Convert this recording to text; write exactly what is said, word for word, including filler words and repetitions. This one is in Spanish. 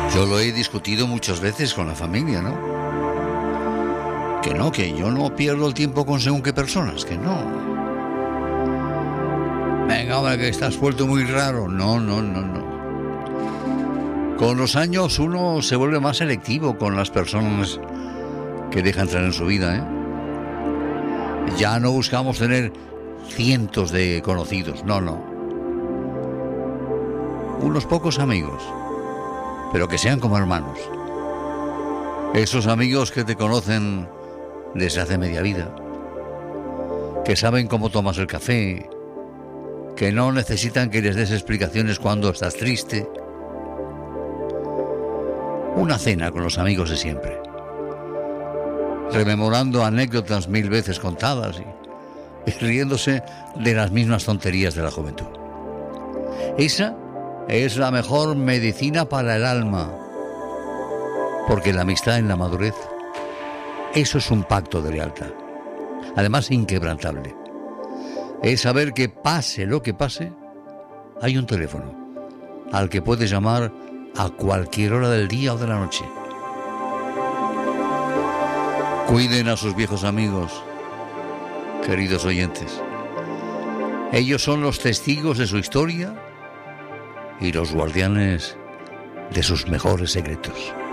Yo lo he discutido muchas veces con la familia, ¿no? Que no, que yo no pierdo el tiempo con según qué personas, que no. Venga, hombre, que estás vuelto muy raro. No, no, no, no. Con los años uno se vuelve más selectivo con las personas que deja entrar en su vida, ¿eh? Ya no buscamos tener cientos de conocidos, no, no. Unos pocos amigos, pero que sean como hermanos. Esos amigos que te conocen desde hace media vida, que saben cómo tomas el café, que no necesitan que les des explicaciones cuando estás triste. Una cena con los amigos de siempre, rememorando anécdotas mil veces contadas y, y riéndose de las mismas tonterías de la juventud. Esa es la mejor medicina para el alma, porque la amistad en la madurez, eso es un pacto de lealtad, además inquebrantable. Es saber que pase lo que pase, hay un teléfono al que puedes llamar a cualquier hora del día o de la noche. Cuiden a sus viejos amigos, queridos oyentes. Ellos son los testigos de su historia y los guardianes de sus mejores secretos.